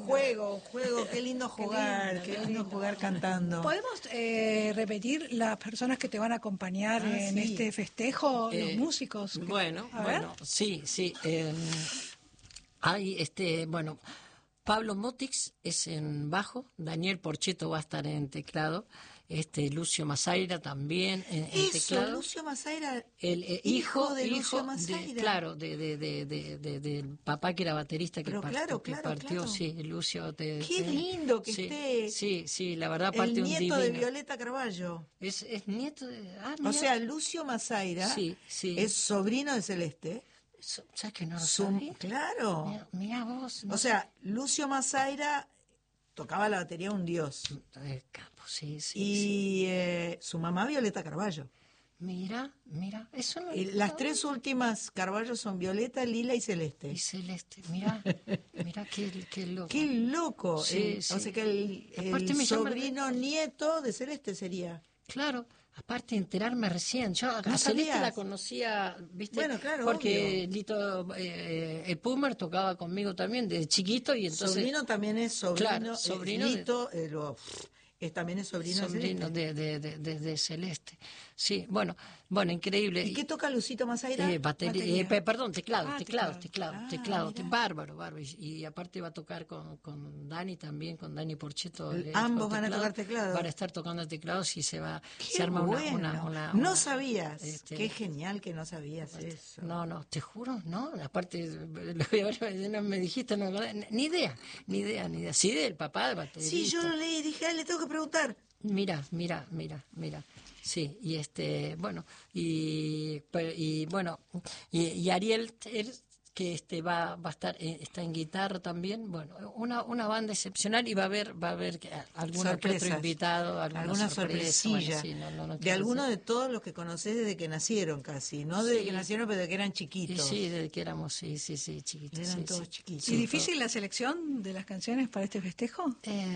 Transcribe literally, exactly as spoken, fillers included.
Juego, juego, qué lindo jugar, qué lindo, qué lindo jugar cantando. ¿Podemos eh, repetir las personas que te van a acompañar ah, en sí. este festejo, eh, los músicos? Que, bueno, bueno, sí, sí. Eh, hay, este, bueno, Pablo Motix es en bajo, Daniel Porcheto va a estar en teclado, este Lucio Masaira también en, en Eso, teclado. Lucio Masaira, el eh, hijo, hijo de hijo Lucio Masaira. De, claro, de, de, de, de, de, del papá que era baterista que, Pero partió, claro, que claro, partió, claro. sí, Lucio. Te, Qué te, lindo que sí, esté. Sí, sí, la verdad, parte el un nieto divino. de Violeta Carballo. Es, es nieto de. Ah, o sea, Lucio Masaira sí, sí. es sobrino de Celeste. ¿Sabes que no lo Su, sabía? Claro. Mira, mira vos. No o sea, Lucio Masaira tocaba la batería un dios. El capo, sí, sí. Y sí. Eh, su mamá Violeta Carballo. Mira, mira, eso no. Y las tres últimas Carballo son Violeta, Lila y Celeste. Y Celeste, mira, mira qué, qué loco. Qué loco. Sí, el, sí. O sea que el, el sobrino llama... nieto de Celeste sería. Claro. Aparte enterarme recién, yo a ¿No Celeste sabías? la conocía, ¿viste? Bueno, claro, porque obvio. Lito, eh, el Pumer tocaba conmigo también desde chiquito y entonces... Sobrino también es sobrino, claro, sobrino eh, Lito, de, eh, lo, es, también es sobrino, sobrino de Celeste. De, de, de, de, de Celeste. Sí, bueno, bueno, increíble. ¿Y qué toca Lucito Masaira? Eh, batería, eh, perdón, teclado, ah, teclado, teclado, teclado, ah, teclado, te, bárbaro, bárbaro. Y, y aparte va a tocar con, con Dani también, con Dani Porcheto. El, ambos van a tocar teclado. Van a estar tocando teclados y se va, qué se arma bueno. una, una, una, No una, sabías, este, qué genial que no sabías este, eso. No, no, te juro, no, aparte, lo voy a ver, no me dijiste, no, ni idea, ni idea, ni idea. Sí, del papá, del baterista. Sí, yo lo leí y dije, ah, le tengo que preguntar. Mira, mira, mira, mira. Sí, y este, bueno, y, y bueno, y, y Ariel, él, que este va, va a estar, está en guitarra también, bueno, una, una banda excepcional y va a haber, va a haber algún otro invitado, alguna, alguna sorpresa, sorpresilla, bueno, sí, no, no, no de alguno decir. de todos los que conocés desde que nacieron casi, no desde sí. que nacieron, pero desde que eran chiquitos. Y sí, desde que éramos, sí, sí, sí, chiquitos. Eran sí, todos sí. chiquitos. ¿Y difícil la selección de las canciones para este festejo? Eh,